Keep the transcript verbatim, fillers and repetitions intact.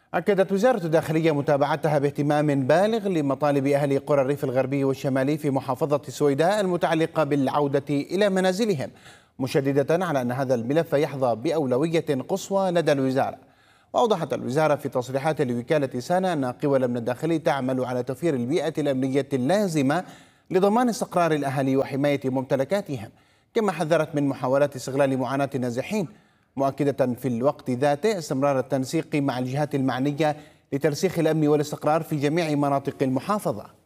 أكدت وزارة الداخلية متابعتها باهتمام بالغ لمطالب أهل قرى الريف الغربي والشمالي في محافظة السويداء المتعلقة بالعودة إلى منازلهم، مشددة على أن هذا الملف يحظى بأولوية قصوى لدى الوزارة. وأوضحت الوزارة في تصريحات لوكالة سانا أن قوى الأمن الداخلي تعمل على توفير البيئة الأمنية اللازمة لضمان استقرار الأهالي وحماية ممتلكاتهم، كما حذرت من محاولات استغلال معاناة النازحين، مؤكدة في الوقت ذاته استمرار التنسيق مع الجهات المعنية لترسيخ الأمن والاستقرار في جميع مناطق المحافظة.